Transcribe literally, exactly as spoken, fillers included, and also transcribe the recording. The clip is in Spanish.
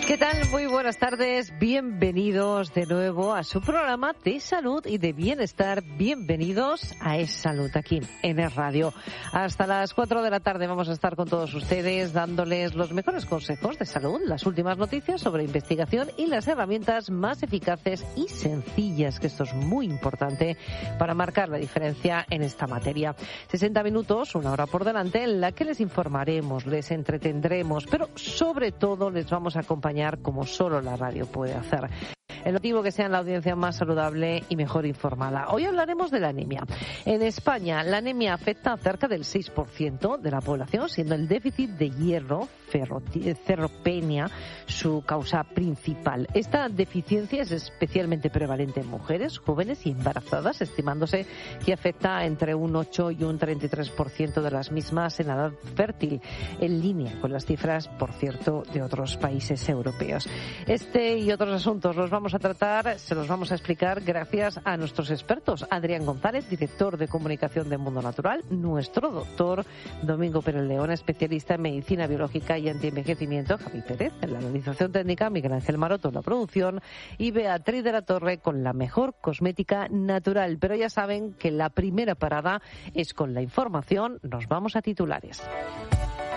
¿Qué tal? Muy buenas tardes. Bienvenidos de nuevo a su programa de salud y de bienestar. Bienvenidos a Es Salud aquí en Es Radio. Hasta las cuatro de la tarde vamos a estar con todos ustedes dándoles los mejores consejos de salud, las últimas noticias sobre investigación y las herramientas más eficaces y sencillas, que esto es muy importante para marcar la diferencia en esta materia. sesenta minutos, una hora por delante, en la que les informaremos, les entretendremos, pero sobre todo les vamos a acompañar como solo la radio puede hacer. El motivo que sean la audiencia más saludable y mejor informada. Hoy hablaremos de la anemia. En España, la anemia afecta a cerca del seis por ciento de la población, siendo el déficit de hierro, ferropenia, su causa principal. Esta deficiencia es especialmente prevalente en mujeres, jóvenes y embarazadas, estimándose que afecta entre un ocho y un treinta y tres por ciento de las mismas en la edad fértil, en línea con las cifras, por cierto, de otros países europeos. Este y otros asuntos los vamos a tratar, se los vamos a explicar gracias a nuestros expertos. Adrián González, director de comunicación de Mundo Natural, nuestro doctor Domingo Pérez León, especialista en medicina biológica y antienvejecimiento, Javi Pérez en la realización técnica, Miguel Ángel Maroto en la producción y Beatriz de la Torre con la mejor cosmética natural. Pero ya saben que la primera parada es con la información. Nos vamos a titulares.